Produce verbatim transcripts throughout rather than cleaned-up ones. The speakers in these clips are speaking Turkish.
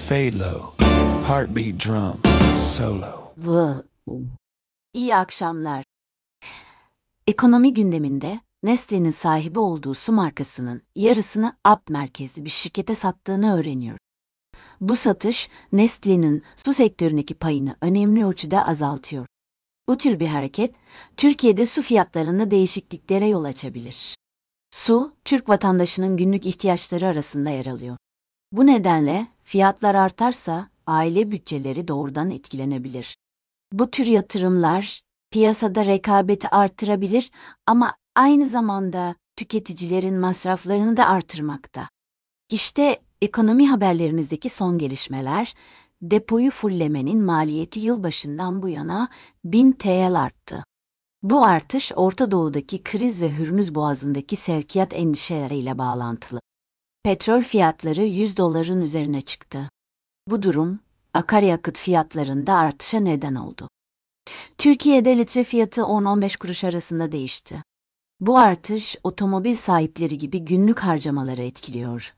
fade low, heartbeat drum, solo. Vı. İyi akşamlar. Ekonomi gündeminde Nestle'nin sahibi olduğu su markasının yarısını A P merkezli bir şirkete sattığını öğreniyor. Bu satış, Nestle'nin su sektöründeki payını önemli ölçüde azaltıyor. Bu tür bir hareket, Türkiye'de su fiyatlarında değişikliklere yol açabilir. Su, Türk vatandaşının günlük ihtiyaçları arasında yer alıyor. Bu nedenle fiyatlar artarsa aile bütçeleri doğrudan etkilenebilir. Bu tür yatırımlar piyasada rekabeti artırabilir ama aynı zamanda tüketicilerin masraflarını da artırmakta. İşte ekonomi haberlerimizdeki son gelişmeler, depoyu fullemenin maliyeti yılbaşından bu yana bin T L arttı. Bu artış Orta Doğu'daki kriz ve Hürmüz Boğazı'ndaki sevkiyat endişeleriyle bağlantılı. Petrol fiyatları yüz doların üzerine çıktı. Bu durum, akaryakıt fiyatlarında artışa neden oldu. Türkiye'de litre fiyatı on on beş kuruş arasında değişti. Bu artış otomobil sahipleri gibi günlük harcamaları etkiliyor.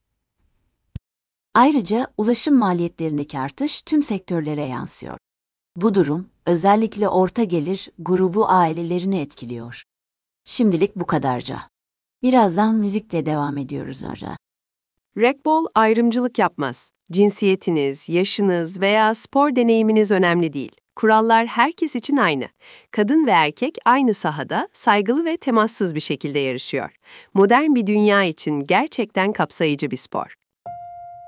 Ayrıca ulaşım maliyetlerindeki artış tüm sektörlere yansıyor. Bu durum özellikle orta gelir grubu ailelerini etkiliyor. Şimdilik bu kadarca. Birazdan müzikle devam ediyoruz orada. Red Bull ayrımcılık yapmaz. Cinsiyetiniz, yaşınız veya spor deneyiminiz önemli değil. Kurallar herkes için aynı. Kadın ve erkek aynı sahada saygılı ve temassız bir şekilde yarışıyor. Modern bir dünya için gerçekten kapsayıcı bir spor.